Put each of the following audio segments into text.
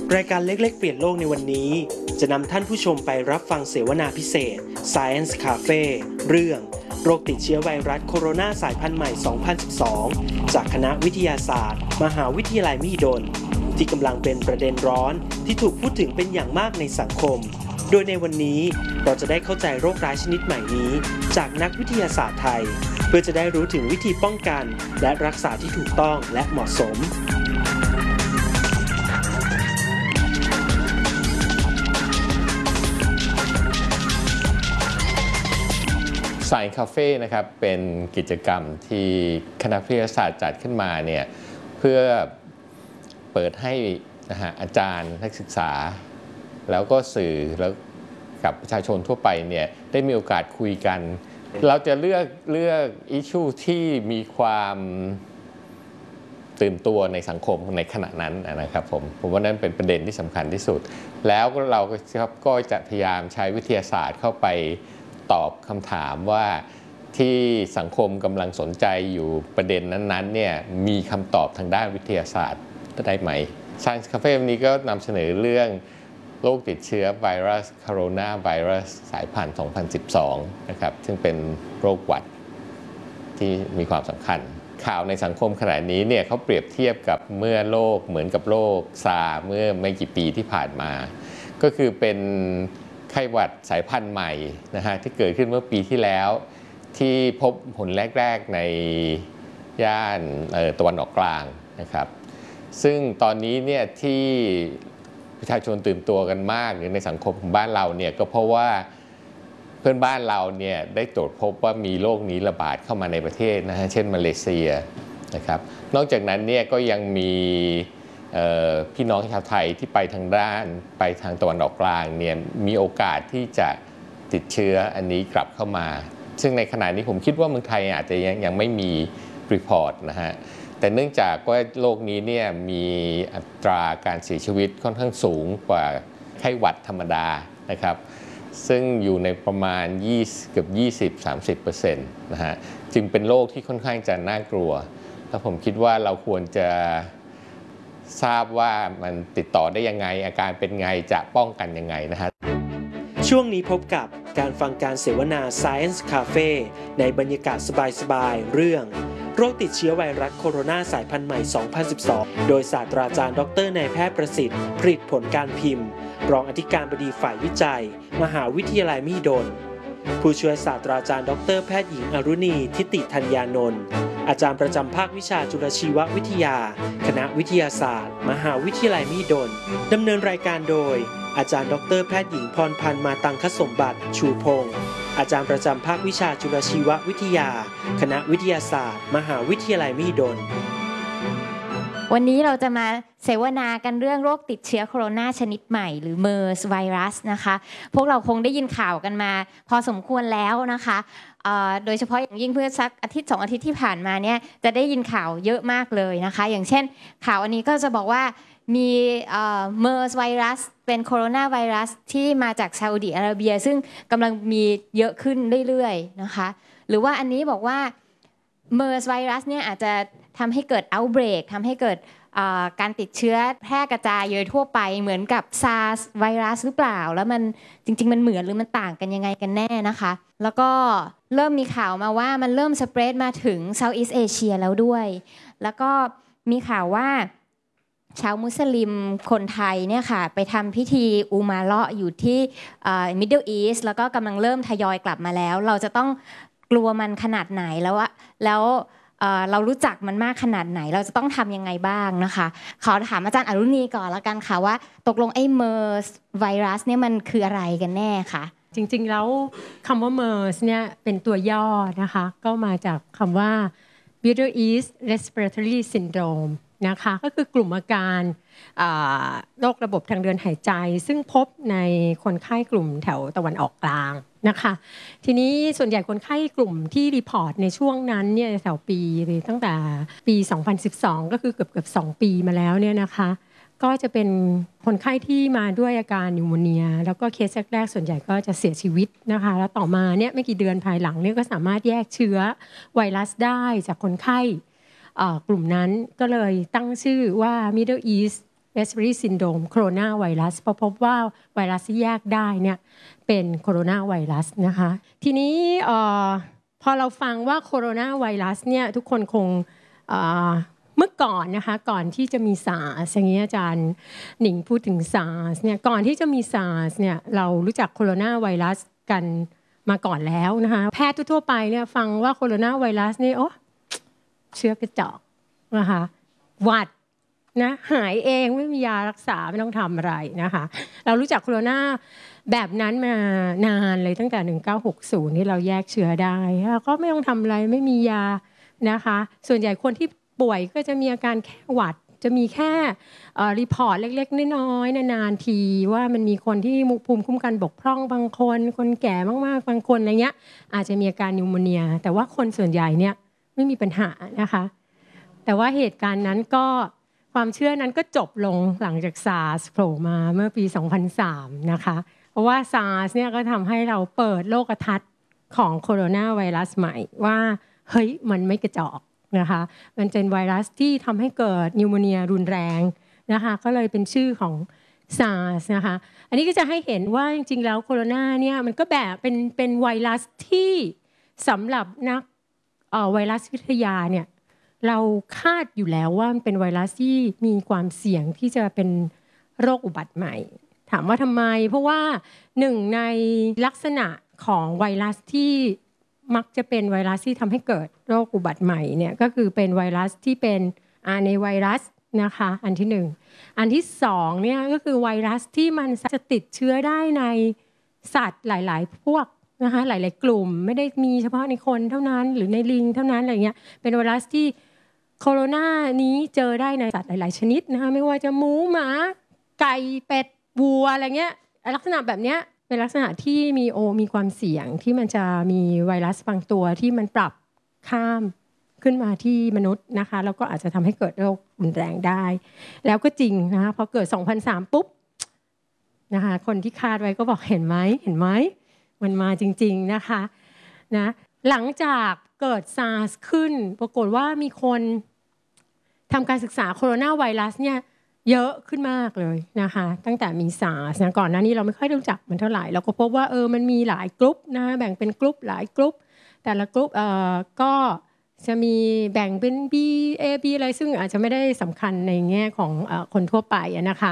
รายการเล็กๆเปลี่ยนโลกในวันนี้จะนำท่านผู้ชมไปรับฟังเสวนาพิเศษ Science Cafe เรื่องโรคติดเชื้อไวรัสโคโรนาสายพันธุ์ใหม่ 2012 จากคณะวิทยาศาสตร์มหาวิทยาลัยมหิดลที่กำลังเป็นประเด็นร้อนที่ถูกพูดถึงเป็นอย่างมากในสังคมโดยในวันนี้เราจะได้เข้าใจโรคร้ายชนิดใหม่นี้จากนักวิทยาศาสตร์ไทยเพื่อจะได้รู้ถึงวิธีป้องกันและรักษาที่ถูกต้องและเหมาะสม Science Cafe นะครับเป็นกิจกรรมที่คณะวิทยาศาสตร์จัดขึ้นมาเนี่ยเพื่อเปิดให้อาจารย์นักศึกษาแล้วก็สื่อแล้วกับประชาชนทั่วไปเนี่ยได้มีโอกาสคุยกันเราจะเลือกอิชชูที่มีความตื่นตัวในสังคมในขณะนั้นนะครับผมว่านั้นเป็นประเด็นที่สำคัญที่สุดแล้วเราก็จะพยายามใช้วิทยาศาสตร์เข้าไปตอบคำถามว่าที่สังคมกำลังสนใจอยู่ประเด็นนั้นๆเนี่ยมีคำตอบทางด้านวิทยาศาสตร์ได้ไหม Science Cafe วันนี้ก็นำเสนอเรื่องโรคติดเชื้อไวรัสโคโรนาไวรัสสายพันธุ์ 2012 นะครับซึ่งเป็นโรคหวัดที่มีความสำคัญข่าวในสังคมขณะนี้เนี่ยเขาเปรียบเทียบกับเมื่อโรคเหมือนกับโรคซาร์เมื่อไม่กี่ปีที่ผ่านมาก็คือเป็นไข้หวัดสายพันธุ์ใหม่นะฮะที่เกิดขึ้นเมื่อปีที่แล้วที่พบผลแรกๆในย่านตะวันออกกลางนะครับซึ่งตอนนี้เนี่ยที่ประชาชนตื่นตัวกันมากในสังคมของบ้านเราเนี่ยก็เพราะว่าเพื่อนบ้านเราเนี่ยได้ตรวจพบว่ามีโรคนี้ระบาดเข้ามาในประเทศนะฮะเช่นมาเลเซียนะครับนอกจากนั้นเนี่ยก็ยังมีพี่น้องชาวไทยที่ไปทางตะวันออกกลางเนี่ยมีโอกาสที่จะติดเชื้ออันนี้กลับเข้ามาซึ่งในขณะนี้ผมคิดว่าเมืองไทยอาจจะยังไม่มีรีพอร์ตนะฮะแต่เนื่องจากว่าโรคนี้เนี่ยมีอัตราการเสียชีวิตค่อนข้างสูงกว่าไข้หวัดธรรมดานะครับซึ่งอยู่ในประมาณเกือบ 20-30% นะฮะจึงเป็นโรคที่ค่อนข้างจะน่ากลัวแล้วผมคิดว่าเราควรจะทราบว่ามันติดต่อได้ยังไงอาการเป็นไงจะป้องกันยังไงนะฮะช่วงนี้พบกับการฟังการเสวนา Science Cafe ในบรรยากาศสบายๆเรื่องโรคติดเชื้อไวรัสโคโรนาสายพันธุ์ใหม่ 2012 โดยศาสตราจารย์ดร.นายแพทย์ประสิทธิ์ผลิตผลการพิมพ์รองอธิการบดีฝ่ายวิจัยมหาวิทยาลัยมหิดลผู้ช่วยศาสตราจารย์ดร.แพทย์หญิงอรุณีทิติธัญญานนท์อาจารย์ประจำภาควิชาจุลชีววิทยาคณะวิทยาศาสตร์มหาวิทยาลัยมหิดลดำเนินรายการโดยอาจารย์ดร.แพทย์หญิงพรพันธ์มาตังคสมบัติชูพงศ์อาจารย์ประจำภาควิชาจุลชีววิทยาคณะวิทยาศาสตร์มหาวิทยาลัยมหิดลวันนี้เราจะมาเสวนากันเรื่องโรคติดเชื้อโคโรนาชนิดใหม่หรือเมอร์สไวรัสนะคะพวกเราคงได้ยินข่าวกันมาพอสมควรแล้วนะคะโดยเฉพาะอย่างยิ่งเพื่อสักอาทิตย์2 อาทิตย์ที่ผ่านมาเนี่ยจะได้ยินข่าวเยอะมากเลยนะคะอย่างเช่นข่าวอันนี้ก็จะบอกว่ามีเมอร์สไวรัสเป็นโคโรนาไวรัสที่มาจากซาอุดิอาระเบียซึ่งกำลังมีเยอะขึ้นเรื่อยๆนะคะหรือว่าอันนี้บอกว่าเมอร์สไวรัสเนี่ยอาจจะทำให้เกิด outbreak ทำให้เกิดการติดเชื้อแพร่กระจายโดยทั่วไปเหมือนกับ SARS ไวรัสหรือเปล่าแล้วมันจริงๆมันเหมือนหรือมันต่างกันยังไงกันแน่นะคะแล้วก็เริ่มมีข่าวมาว่ามันเริ่มสเปรดมาถึง Southeast Asia แล้วด้วยแล้วก็มีข่าวว่าชาวมุสลิมคนไทยเนี่ยค่ะไปทำพิธีอูมาเราะอยู่ที่Middle East แล้วก็กำลังเริ่มทยอยกลับมาแล้วเราจะต้องกลัวมันขนาดไหนแล้วเรารู้จักมันมากขนาดไหนเราจะต้องทำยังไงบ้างนะคะขอถามอาจารย์อรุณีก่อนละกันค่ะว่าตกลงไอ้เมอร์สไวรัสเนี่ยมันคืออะไรกันแน่คะจริงๆแล้วคำว่า MERS เนี่ยเป็นตัวย่อนะคะก็มาจากคำว่า Middle East Respiratory Syndrome นะคะก็คือกลุ่มอาการโรคระบบทางเดินหายใจซึ่งพบในคนไข้กลุ่มแถวตะวันออกกลางนะคะทีนี้ส่วนใหญ่คนไข้กลุ่มที่รีพอร์ตในช่วงนั้นเนี่ยแถวปีตั้งแต่ปี 2012 ก็คือเกือบ2 ปีมาแล้วเนี่ยนะคะก็จะเป็นคนไข้ที่มาด้วยอาการนิวโมเนียแล้วก็เคสแรกๆส่วนใหญ่ก็จะเสียชีวิตนะคะแล้วต่อมาเนี่ยไม่กี่เดือนภายหลังเนี่ยก็สามารถแยกเชื้อไวรัสได้จากคนไข้กลุ่มนั้นก็เลยตั้งชื่อว่า Middle East respiratory syndrome โคโรนาไวรัสเพราะพบว่าไวรัสที่แยกได้เนี่ยเป็นโคโรนาไวรัสนะคะทีนี้พอเราฟังว่าโคโรนาไวรัสเนี่ยทุกคนคงเมื่อก่อนนะคะก่อนที่จะมี SARS อย่างนี้อาจารย์หนิงพูดถึง SARS เนี่ยก่อนที่จะมี SARS เนี่ยเรารู้จักโคโรนาไวรัสกันมาก่อนแล้วนะคะแพทย์ทั่วไปเนี่ยฟังว่าโคโรนาไวรัสนี่โอ้เชื้อกระจอกนะคะหวัดนะหายเองไม่มียารักษาไม่ต้องทำอะไรนะคะเรารู้จักโคโรนาแบบนั้นมานานเลยตั้งแต่1960ที่เราแยกเชื้อได้แล้วก็ไม่ต้องทำอะไรไม่มียานะคะส่วนใหญ่คนที่ป่วยก็จะมีอาการแค่หวัดจะมีแค่รีพอร์ตเล็กๆน้อยๆนานๆทีว่ามันมีคนที่ภูมิคุ้มกันบกพร่องบางคนคนแก่มากๆบางคนอะไรเงี้ยอาจจะมีอาการนิวโมเนียแต่ว่าคนส่วนใหญ่เนี่ยไม่มีปัญหานะคะแต่ว่าเหตุการณ์นั้นก็ความเชื่อนั้นก็จบลงหลังจาก SARS โผล่มาเมื่อปี 2003 นะคะเพราะว่า SARS เนี่ยก็ทำให้เราเปิดโลกทัศน์ของโคโรนาไวรัสใหม่ว่าเฮ้ยมันไม่กระจอกนะคะมันเป็นไวรัสที่ทำให้เกิดนิวโมเนียรุนแรงนะคะก็เลยเป็นชื่อของ SARS นะคะอันนี้ก็จะให้เห็นว่าจริงๆแล้วโคโรนาเนี่ยมันก็แบบเป็นไวรัสที่สำหรับนักไวรัสวิทยาเนี่ยเราคาดอยู่แล้วว่ามันเป็นไวรัสที่มีความเสี่ยงที่จะเป็นโรคอุบัติใหม่ถามว่าทำไมเพราะว่าหนึ่งในลักษณะของไวรัสที่มักจะเป็นไวรัสที่ทำให้เกิดโรคอุบัติใหม่เนี่ยก็คือเป็นไวรัสที่เป็น RNA ไวรัสนะคะอันที่หนึ่งอันที่สองเนี่ยก็คือไวรัสที่มันจะติดเชื้อได้ในสัตว์หลายๆพวกนะคะหลายๆกลุ่มไม่ได้มีเฉพาะในคนเท่านั้นหรือในลิงเท่านั้นอะไรเงี้ยเป็นไวรัสที่โคโรนานี้เจอได้ในสัตว์หลายๆชนิดนะคะไม่ว่าจะหมูหมาไก่เป็ดวัวอะไรเงี้ยลักษณะแบบเนี้ยเป็นลักษณะที่มีความเสี่ยงที่มันจะมีไวรัสบางตัวที่มันปรับข้ามขึ้นมาที่มนุษย์นะคะแล้วก็อาจจะทำให้เกิดโรครุนแรงได้แล้วก็จริงนะคะพอเกิด 2003 ปุ๊บนะคะคนที่คาดไว้ก็บอกเห็นไหมมันมาจริงๆนะคะนะหลังจากเกิด SARS ขึ้นปรากฏว่ามีคนทำการศึกษาโคโรนาไวรัสเนี่ยเยอะขึ้นมากเลยนะคะตั้งแต่มี SARS นะก่อนหน้านี้เราไม่ค่อยรู้จักมันเท่าไหร่เราก็พบว่ามันมีหลายกลุ่มนะแบ่งเป็นกลุ่มหลายกลุ่มแต่ละกลุ่มก็จะมีแบ่งเป็น B A B อะไรซึ่งอาจจะไม่ได้สำคัญในแง่ของคนทั่วไปนะคะ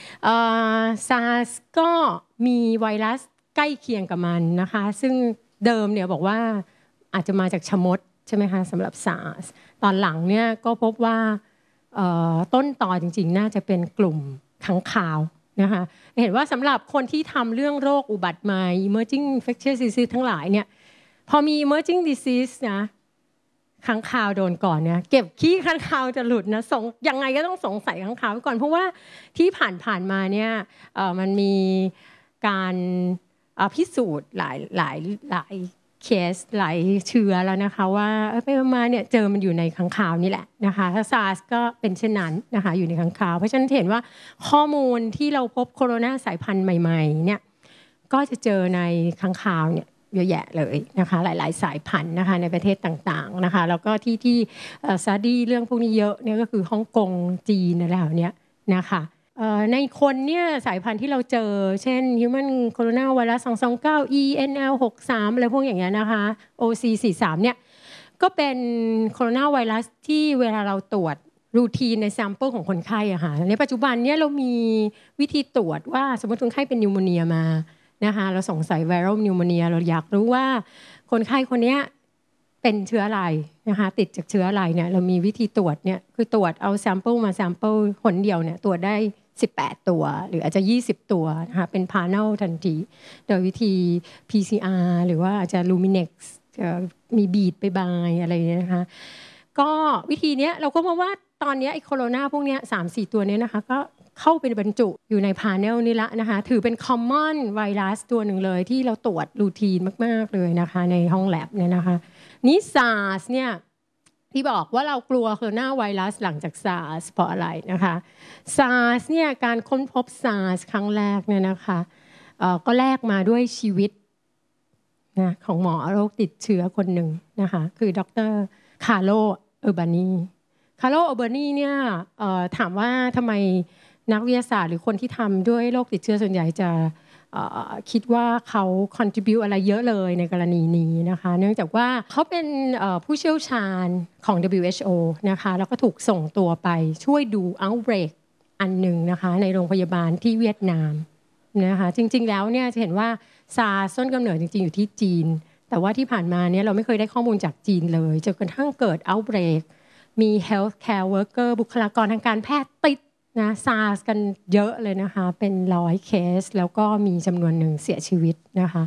SARS ก็มีไวรัสใกล้เคียงกับมันนะคะซึ่งเดิมเนี่ยบอกว่าอาจจะมาจากชะมดใช่ไหมคะสำหรับ SARS ตอนหลังเนี่ยก็พบว่าต้นตอจริงๆน่าจะเป็นกลุ่มค้างคาวนะคะเห็นว่าสำหรับคนที่ทำเรื่องโรคอุบัติใหม่ emerging infectious disease ทั้งหลายเนี่ยพอมี emerging disease นะค้างคาวโดนก่อนเนี่ยเก็บขี้ค้างคาวจะหลุดนะยังไงก็ต้องสงสัยค้างคาวไว้ก่อนเพราะว่าที่ผ่านมาเนี่ยมันมีการพิสูจน์หลายเคสหลายเชื้อแล้วนะคะว่าไปมาเนี่ยเจอมันอยู่ในค้างคาวนี่แหละนะคะถ้า SARS ก็เป็นเช่นนั้นนะคะอยู่ในค้างคาวเพราะฉะนั้นเห็นว่าข้อมูลที่เราพบโคโรนาสายพันธุ์ใหม่ๆเนี่ยก็จะเจอในค้างคาวเนี่ยเยอะแยะเลยนะคะหลายๆสายพันธุ์นะคะในประเทศต่างๆนะคะแล้วก็ที่สตัดดี้เรื่องพวกนี้เยอะเนี่ยก็คือฮ่องกงจีนอะไรแบบนี้นะคะในคนเนี่ยสายพันธุ์ที่เราเจอเช่น Human Corona Virus 229 ENL63 อะไรพวกอย่างเงี้ยนะคะ OC43 เนี่ยก็เป็นโคโรนาไวรัสที่เวลาเราตรวจรูทีนในแซมเปิลของคนไข้อะค่ะในปัจจุบันเนี่ยเรามีวิธีตรวจว่าสมมติคนไข้เป็นนิวโมเนียมานะคะเราสงสัยไวรัลนิวโมเนียเราอยากรู้ว่าคนไข้คนนี้เป็นเชื้ออะไรนะคะติดจากเชื้ออะไรเนี่ยเรามีวิธีตรวจเนี่ยคือตรวจเอาแซมเปิลมาแซมเปิลหนเดียวเนี่ยตรวจได้18ตัวหรืออาจจะ20ตัวนะคะเป็นพาเนลทันทีโดยวิธี PCR หรือว่าอาจจะ Luminex มีบีดไปบายอะไรนะคะก็วิธีนี้เราก็พบว่าตอนนี้ไอ้โคโรนาพวกนี้ 3-4 ตัวนี้นะคะก็เข้าเป็นบรรจุอยู่ในพาเนลนี่ละนะคะถือเป็น common ไวรัสตัวหนึ่งเลยที่เราตรวจรูทีนมากๆเลยนะคะในห้องแลบเนี่ยนะคะนี่ SARS เนี่ยที่บอกว่าเรากลัวโคโรนาไวรัสหลังจาก SARS เพราะอะไรนะคะ SARS เนี่ยการค้นพบ SARS ครั้งแรกเนี่ยนะคะก็แลกมาด้วยชีวิตนะของหมอโรคติดเชื้อคนหนึ่งนะคะคือดร.คาร์โล เออร์บานีเนี่ยถามว่าทำไมนักวิทยาศาสตร์หรือคนที่ทำด้วยโรคติดเชื้อส่วนใหญ่จะคิดว่าเขา contribute อะไรเยอะเลยในกรณีนี้นะคะเนื่องจากว่าเขาเป็นผู้เชี่ยวชาญของ WHO นะคะแล้วก็ถูกส่งตัวไปช่วยดู outbreak อันหนึ่งนะคะในโรงพยาบาลที่เวียดนามนะคะจริงๆแล้วเนี่ยจะเห็นว่าซาร์สต้นกำเนิดจริงๆอยู่ที่จีนแต่ว่าที่ผ่านมาเนี่ยเราไม่เคยได้ข้อมูลจากจีนเลยจนกระทั่งเกิด outbreak มี healthcare worker บุคลากรทางการแพทย์ติดนะซาร์สกันเยอะเลยนะคะเป็น100 เคสแล้วก็มีจำนวนหนึ่งเสียชีวิตนะคะ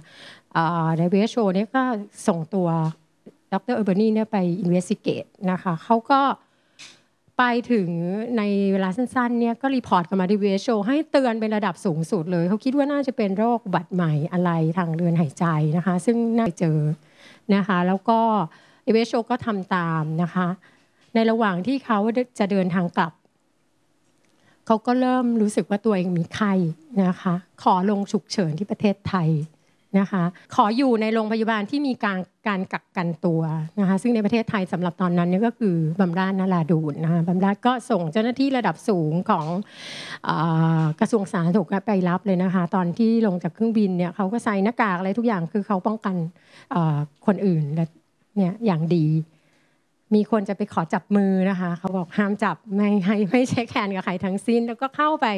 WHO เนี่ยก็ส่งตัวดร. เออร์เบอร์นีเนี่ยไป investigate นะคะเขาก็ไปถึงในเวลาสั้นๆเนี่ยก็รีพอร์ตกลับมาที่ WHO ให้เตือนเป็นระดับสูงสุดเลยเขาคิดว่าน่าจะเป็นโรคอุบัติใหม่อะไรทางเดินหายใจนะคะซึ่งน่าจะเจอนะคะแล้วก็ WHO ก็ทำตามนะคะในระหว่างที่เขาจะเดินทางกลับเขาก็เริ่มรู้สึกว่าตัวเองมีไข้นะคะขอลงฉุกเฉินที่ประเทศไทยนะคะขออยู่ในโรงพยาบาลที่มีการกักกันตัวนะคะซึ่งในประเทศไทยสำหรับตอนนั้นเนี่ยก็คือบำราศนราดูรนะคะบำราศก็ส่งเจ้าหน้าที่ระดับสูงของกระทรวงสาธารณสุขไปรับเลยนะคะตอนที่ลงจากเครื่องบินเนี่ยเขาก็ใส่หน้ากากอะไรทุกอย่างคือเขาป้องกันคนอื่นเนี่ยอย่างดีมีคนจะไปขอจับมือนะคะเขาบอกห้ามจับไม่เช็คแฮนด์กับใครทั้งสิ้นแล้วก็เข้าไป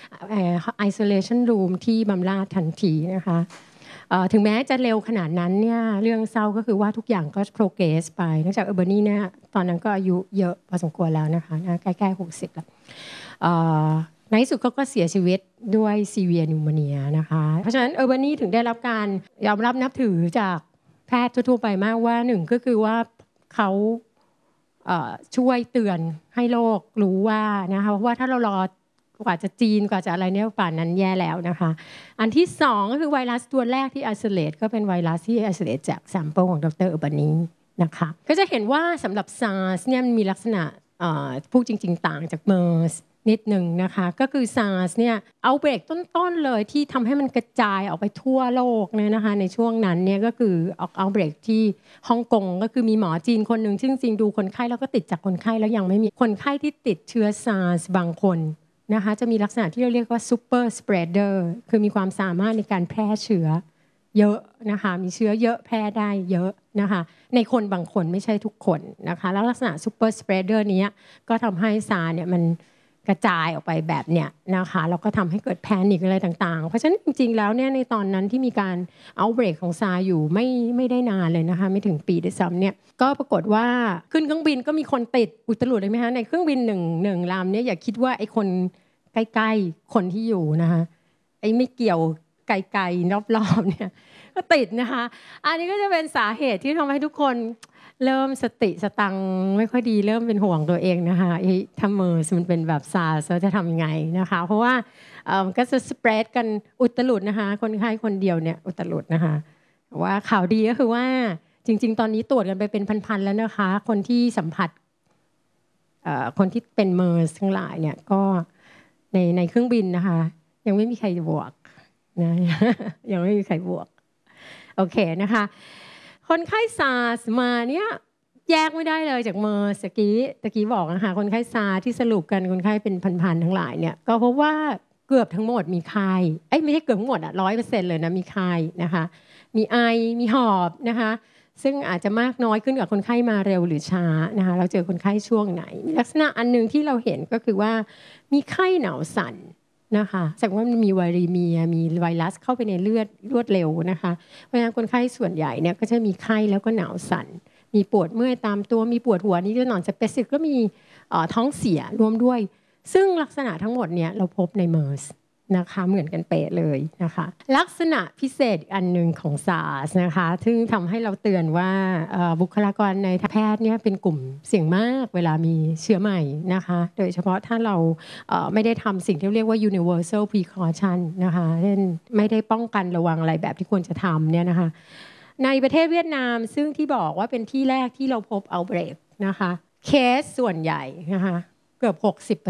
isolation room ที่บำราศทันทีนะคะถึงแม้จะเร็วขนาดนั้นเนี่ยเรื่องเศร้าก็คือว่าทุกอย่างก็ progress ไปเนื่องจากเออร์เบอร์นีเนี่ยตอนนั้นก็อายุเยอะพอสมควรแล้วนะคะใกล้ๆ60แล้วในที่สุดก็เสียชีวิตด้วย severe pneumonia นะคะเพราะฉะนั้นเออร์เบอร์นีถึงได้รับการยอมรับนับถือจากแพทย์ทั่วไปมากว่าหนึ่งก็คือว่าเขาช่วยเตือนให้โลกรู้ว่านะคะเพราะว่าถ้าเรารอกว่าจะจีนกว่าจะอะไรเนี่ยป่านนั้นแย่แล้วนะคะอันที่สองก็คือไวรัสตัวแรกที่ isolate ก็เป็นไวรัสที่ isolate จาก sample ของดร. เออร์บานีนะคะก็จะเห็นว่าสำหรับ SARS เนี่ยมันมีลักษณะพูดจริงๆต่างจาก MERS นิดหนึ่งนะคะก็คือ SARS เนี่ยเอาเบรกต้นๆเลยที่ทำให้มันกระจายออกไปทั่วโลกเนี่ยนะคะในช่วงนั้นเนี่ยก็คือเอาเบรกที่ฮ่องกงก็คือมีหมอจีนคนหนึ่งซึ่งจริงดูคนไข้แล้วก็ติดจากคนไข้แล้วยังไม่มีคนไข้ที่ติดเชื้อ SARS บางคนนะคะจะมีลักษณะที่เราเรียกว่า super spreader คือมีความสามารถในการแพร่เชื้อเยอะนะคะมีเชื้อเยอะแพร่ได้เยอะนะคะในคนบางคนไม่ใช่ทุกคนนะคะแล้วลักษณะ super spreader นี้ก็ทำให้ซาเนี่ยมันกระจายออกไปแบบเนี้ยนะคะแล้วก็ทำให้เกิดแพนิคอะไรต่างๆเพราะฉะนั้นจริงๆแล้วเนี่ยในตอนนั้นที่มีการเอาเบรกของซาอยู่ไม่ได้นานเลยนะคะไม่ถึงปีด้วยซ้ำเนี่ยก็ปรากฏว่าขึ้นเครื่องบินก็มีคนติดอุตลุดเลยไหมคะในเครื่องบินหนึ่งลำเนี่ยอย่าคิดว่าไอ้คนใกล้ๆคนที่อยู่นะคะไอ้ไม่เกี่ยวไกลๆรอบๆเนี่ยก็ติดนะคะอันนี้ก็จะเป็นสาเหตุที่ทำให้ทุกคนเริ่มสติสตังไม่ค่อยดีเริ่มเป็นห่วงตัวเองนะคะถ้าเมอร์สมันเป็นแบบซาร์สจะทำยังไงนะคะเพราะว่าก็จะสเปรดกันอุตลุดนะคะคนไข้คนเดียวเนี่ยอุตลุดนะคะว่าข่าวดีก็คือว่าจริงๆตอนนี้ตรวจกันไปเป็นพันๆแล้วนะคะคนที่สัมผัสคนที่เป็นเมอร์สทั้งหลายเนี่ยก็ในเครื่องบินนะคะยังไม่มีใครบวกนะยังไม่มีใครบวกโอเคนะคะคนไข้ซาร์สมาเนี่ยแยกไม่ได้เลยจากเมอร์สตะกี้บอกนะคะคนไข้ซาร์ที่สรุปกันคนไข้เป็นพันๆทั้งหลายเนี่ยก็เพราะว่าเกือบทั้งหมดมีไข้ไม่ใช่เกือบทั้งหมดอ่ะ 100% เลยนะมีไข้นะคะมีไอมีหอบนะคะซึ่งอาจจะมากน้อยขึ้นกับคนไข้มาเร็วหรือช้านะคะเราเจอคนไข้ช่วงไหนมีลักษณะอันนึงที่เราเห็นก็คือว่ามีไข้หนาวสั่นนะคะแสดงว่ามันมีไวรัสมีไวรัสเข้าไปในเลือดรวดเร็วนะคะเพราะฉะนั้นคนไข้ส่วนใหญ่เนี่ยก็จะมีไข้แล้วก็หนาวสั่นมีปวดเมื่อยตามตัวมีปวดหัวนี่จะนอนสเปซิฟิกก็มีท้องเสียรวมด้วยซึ่งลักษณะทั้งหมดเนี่ยเราพบในเมอร์สนะคะเหมือนกันเป๊ะเลยนะคะลักษณะพิเศษอันหนึ่งของซาร์สนะคะซึ่งทำให้เราเตือนว่าบุคลากรในแพทย์เนี่ยเป็นกลุ่มเสี่ยงมากเวลามีเชื้อใหม่นะคะโดยเฉพาะถ้าเราไม่ได้ทำสิ่งที่เรียกว่า universal precaution นะคะเช่นไม่ได้ป้องกันระวังอะไรแบบที่ควรจะทำเนี่ยนะคะในประเทศเวียดนามซึ่งที่บอกว่าเป็นที่แรกที่เราพบ outbreak นะคะเคสส่วนใหญ่นะคะเกือบ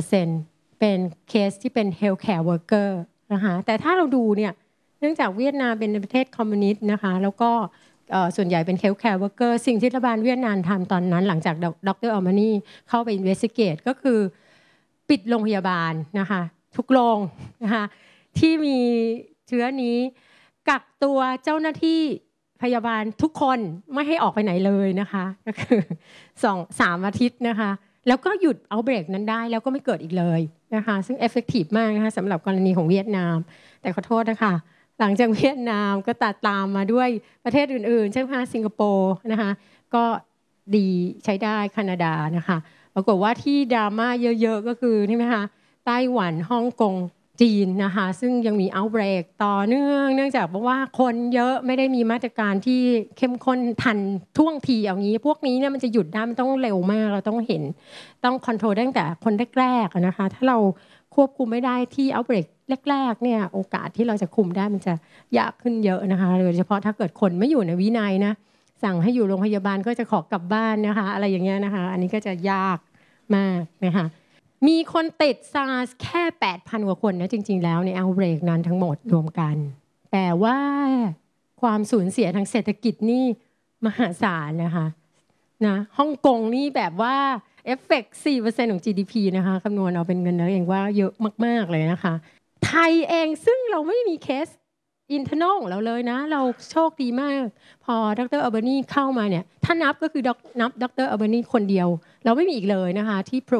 60%เป็นเคสที่เป็น healthcare worker นะคะแต่ถ้าเราดูเนี่ยเนื่องจากเวียดนามเป็นประเทศคอมมิวนิสต์นะคะแล้วก็ส่วนใหญ่เป็น healthcare worker สิ่งที่รัฐบาลเวียดนามทำตอนนั้นหลังจากดร. อัลมานีเข้าไป investigate ก็คือปิดโรงพยาบาลนะคะทุกโรงนะคะที่มีเชื้อนี้กักตัวเจ้าหน้าที่พยาบาลทุกคนไม่ให้ออกไปไหนเลยนะคะก็คือ2-3 อาทิตย์นะคะแล้วก็หยุดเอาเบรกนั้นได้แล้วก็ไม่เกิดอีกเลยนะคะซึ่งเอฟเฟกตีฟมากนะคะสำหรับกรณีของเวียดนามแต่ขอโทษนะคะหลังจากเวียดนามก็ตามมาด้วยประเทศอื่นๆเช่นสิงคโปร์นะคะก็ดีใช้ได้แคนาดานะคะปรากฏว่าที่ดราม่าเยอะๆก็คือใช่ไหมคะไต้หวันฮ่องกงจีนนะคะซึ่งยังมีเอาท์เบรกต่อเนื่องจากว่าคนเยอะไม่ได้มีมาตรการที่เข้มข้นทันท่วงทีอย่างนี้พวกนี้เนี่ยมันจะหยุดได้มันต้องเร็วมากเราต้องเห็นต้องคอนโทรลตั้งแต่คนแรกๆนะคะถ้าเราควบคุมไม่ได้ที่เอาท์เบรกแรกๆเนี่ยโอกาสที่เราจะคุมได้มันจะยากขึ้นเยอะนะคะโดยเฉพาะถ้าเกิดคนไม่อยู่ในวินัยนะสั่งให้อยู่โรงพยาบาลก็จะขอกลับบ้านนะคะอะไรอย่างเงี้ยนะคะอันนี้ก็จะยากมากนะคะมีคนติดซาร์สแค่ 8,000 กว่าคนนะจริงๆแล้วในเอาท์เบรกนั้นทั้งหมดรวมกันแต่ว่าความสูญเสียทางเศรษฐกิจนี่มหาศาลนะคะนะฮ่องกงนี่แบบว่าเอฟเฟกต์ 4% ของ GDP นะคะคำนวณเอาเป็นเงินแล้วเองว่าเยอะมากๆเลยนะคะไทยเองซึ่งเราไม่มีเคสอินเทอร์นอลของเราเลยนะเราโชคดีมากพอดร. อัลเบอร์นีเข้ามาเนี่ยถ้านับก็คือนับดร. อัลเบอร์นีคนเดียวเราไม่มีอีกเลยนะคะที่